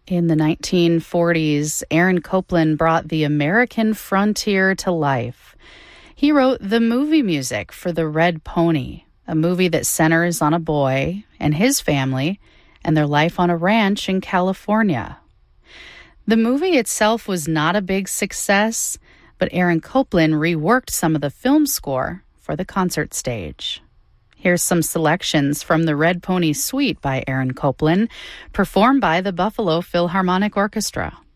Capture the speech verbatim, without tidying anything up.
In the nineteen forties, Aaron Copland brought the American frontier to life. He wrote the movie music for The Red Pony, a movie that centers on a boy and his family and their life on a ranch in California. The movie itself was not a big success, but Aaron Copland reworked some of the film score for the concert stage. Here's some selections from the Red Pony Suite by Aaron Copland, performed by the Buffalo Philharmonic Orchestra.